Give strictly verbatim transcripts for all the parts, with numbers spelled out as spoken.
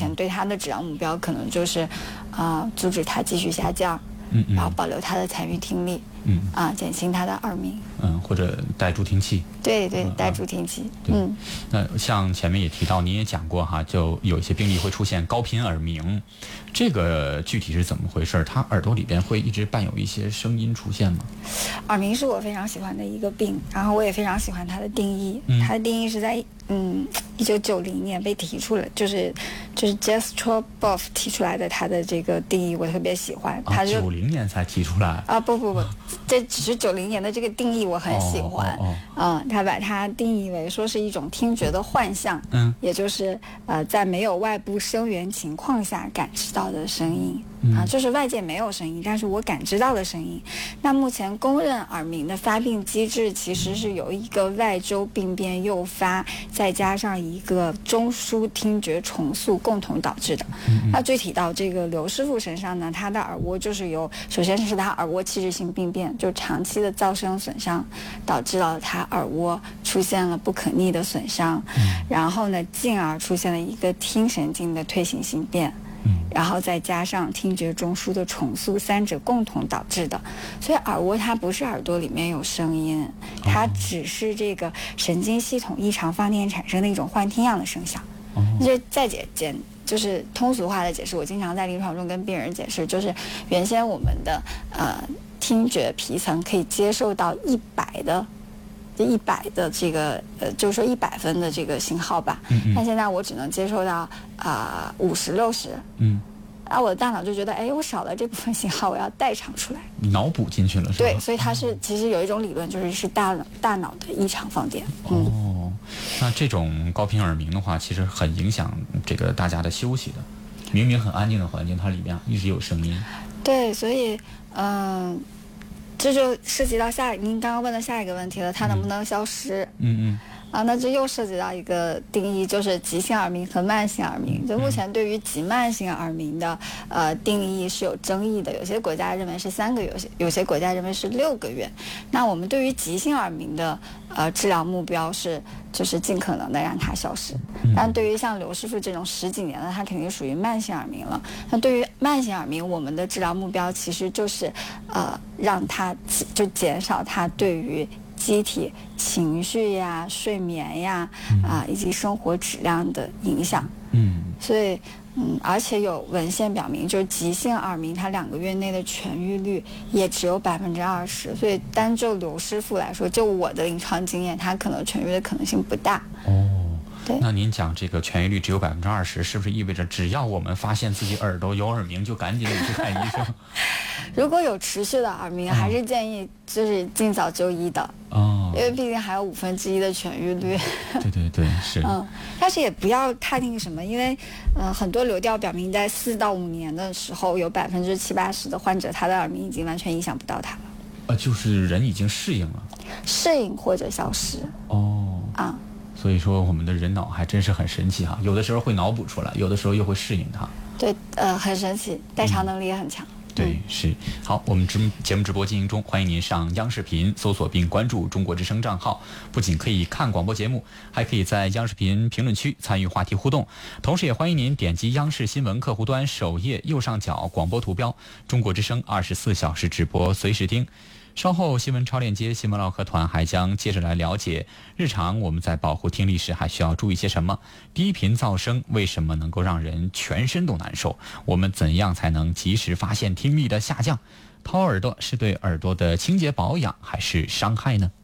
前对它的质量目标可能就是，啊、呃，阻止它继续下降， 嗯嗯， 然后保留它的残余听力， 嗯啊、呃，减轻它的耳鸣， 嗯，或者带助听器。 对对，带助听器。嗯， 那像前面也提到，您也讲过哈，就有一些病例会出现高频耳鸣，这个具体是怎么回事？他耳朵里边会一直伴有一些声音出现吗？ 耳鸣是我非常喜欢的一个病，然后我也非常喜欢它的定义。嗯、它的定义是在嗯一九九零年被提出了，就是就是 Jastrow-Boff 提出来的它的这个定义，我特别喜欢。他就九零年才提出来啊？不不不，这只是九零年的这个定义，我很喜欢。 哦哦哦嗯，他把它定义为说是一种听觉的幻象， 嗯， 也就是呃在没有外部声源情况下感知到的声音。 嗯、 啊，就是外界没有声音，但是我感知到的声音。那目前公认耳鸣的发病机制其实是由一个外周病变诱发，再加上一个中枢听觉重塑共同导致的。 嗯、 那具体到这个刘师傅身上呢，他的耳蜗就是由首先是他耳蜗器质性病变，就长期的噪声损伤，导致了他耳蜗出现了不可逆的损伤， 嗯、 然后呢，进而出现了一个听神经的退行性变。然后再加上听觉中枢的重塑，三者共同导致的。所以耳蜗它不是耳朵里面有声音，它只是这个神经系统异常放电产生的一种幻听样的声响。 哦、 就再解简就是通俗化的解释，我经常在临床中跟病人解释，就是原先我们的呃听觉皮层可以接受到一百的。一百的这个呃，就是说一百分的这个信号吧， 嗯， 但现在我只能接受到啊五十六十， 嗯， 啊，我的大脑就觉得，哎，我少了这部分信号，我要代偿出来， 脑补进去了，是吧？ 对，所以它是其实有一种理论，就是是大脑大脑的异常放电。 嗯、哦，那这种高频耳鸣的话，其实很影响这个大家的休息的。明明很安静的环境，它里面一直有声音。 对，所以嗯。呃这就涉及到下您刚刚问的下一个问题了，它能不能消失？ 嗯嗯。 啊，那这又涉及到一个定义，就是急性耳鸣和慢性耳鸣。就目前对于急慢性耳鸣的呃定义是有争议的，有些国家认为是三个月，有些有些国家认为是六个月。那我们对于急性耳鸣的呃治疗目标是，就是尽可能的让它消失。但对于像刘师傅这种十几年的，他肯定属于慢性耳鸣了。那对于慢性耳鸣，我们的治疗目标其实就是呃让它就减少它对于机体情绪呀、睡眠呀啊、呃、以及生活质量的影响。 嗯， 所以嗯，而且有文献表明，就是急性耳鸣，它两个月内的痊愈率也只有百分之二十。所以单就刘师傅来说，就我的临床经验，他可能痊愈的可能性不大。 哦。 对， 那您讲这个痊愈率只有百分之二十，是不是意味着只要我们发现自己耳朵有耳鸣，就赶紧的去看医生？ 如果有持续的耳鸣，哦、还是建议就是尽早就医的。 哦， 因为毕竟还有五分之一的痊愈率。 对对对，是。 嗯，但是也不要太那个什么，因为呃，很多流调表明，在四到五年的时候，有百分之七八十的患者，他的耳鸣已经完全影响不到他了。 呃，就是人已经适应了。 适应或者消失。 哦。 啊。 所以说，我们的人脑还真是很神奇哈，有的时候会脑补出来，有的时候又会适应它。 对，呃，很神奇，代偿能力也很强。嗯对，是。好，我们直节目直播进行中，欢迎您上央视频搜索并关注中国之声账号，不仅可以看广播节目，还可以在央视频评论区参与话题互动，同时也欢迎您点击央视新闻客户端首页右上角广播图标，中国之声二十四小时直播随时听。稍后新闻超链接新闻唠嗑团还将接着来了解日常我们在保护听力时还需要注意些什么，低频噪声为什么能够让人全身都难受，我们怎样才能及时发现听力的下降，掏耳朵是对耳朵的清洁保养还是伤害呢？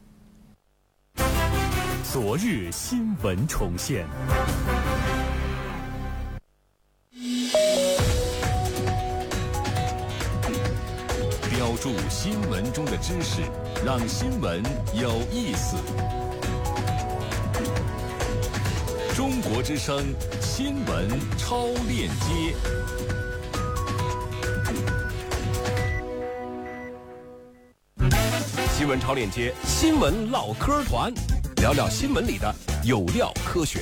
昨日新闻重现，标注新闻中的知识，让新闻有意思。中国之声新闻超链接。新闻超链接，新闻唠嗑团，聊聊新闻里的有料科学。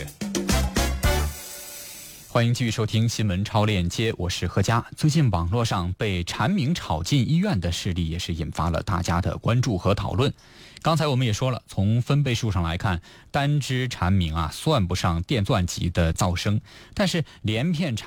欢迎继续收听新闻超链接，我是何佳。最近网络上被蝉鸣吵进医院的事例也是引发了大家的关注和讨论。刚才我们也说了，从分贝数上来看，单只蝉鸣啊算不上电钻级的噪声，但是连片蝉